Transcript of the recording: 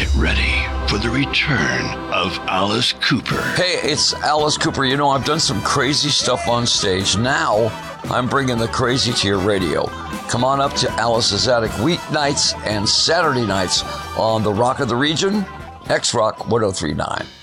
Get ready for the return of Alice Cooper. Hey, it's Alice Cooper. You know, I've done some crazy stuff on stage. Now, I'm bringing the crazy to your radio. Come on up to Alice's Attic weeknights and Saturday nights on the Rock of the Region, X-Rock 1039.